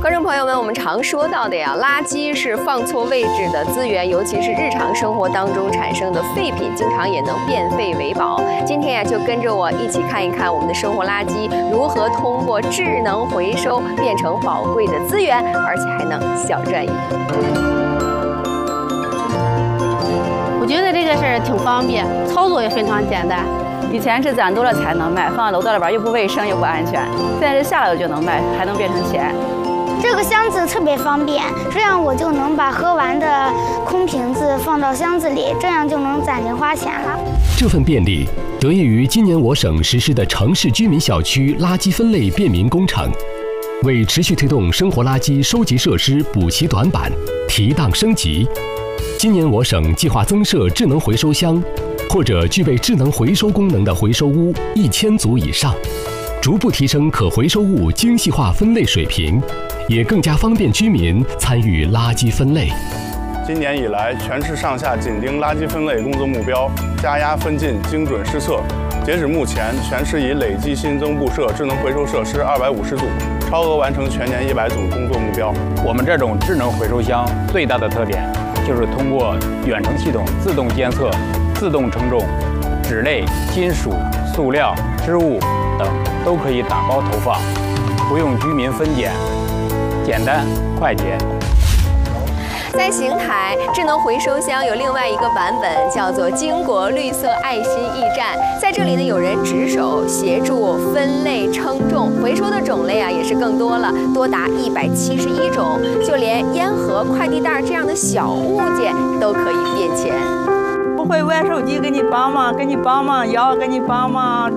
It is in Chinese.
观众朋友们，我们常说到的呀，垃圾是放错位置的资源，尤其是日常生活当中产生的废品，经常也能变废为宝。今天呀，就跟着我一起看一看我们的生活垃圾如何通过智能回收变成宝贵的资源，而且还能小赚一笔。 我觉得这个事儿挺方便，操作也非常简单。 以前是攒多了才能卖，放在楼道里边又不卫生又不安全，现在是下来了就能卖，还能变成钱。 这个箱子特别方便，这样我就能把喝完的空瓶子放到箱子里，这样就能攒零花钱了。 这份便利得益于今年我省实施的城市居民小区垃圾分类便民工程，为持续推动生活垃圾收集设施补齐短板、提档升级，今年我省计划增设智能回收箱，或者具备智能回收功能的回收屋1000组以上，逐步提升可回收物精细化分类水平，也更加方便居民参与垃圾分类。 今年以来，全市上下紧盯垃圾分类工作目标，加压分进，精准施策。截止目前，全市已累计新增布设智能回收设施250组，超额完成全年100组工作目标。 我们这种智能回收箱最大的特点就是通过远程系统自动监测、自动称重，纸类、金属、塑料、织物等都可以打包投放，不用居民分拣，简单快捷。 在邢台，智能回收箱有另外一个版本，叫做金国绿色爱心驿站。在这里呢，有人值守，协助分类称重，回收的种类啊也是更多了，多达171种，就连烟盒、快递袋这样的小物件都可以变钱。 不会玩手机，给你帮忙，给你帮忙，要给你帮忙。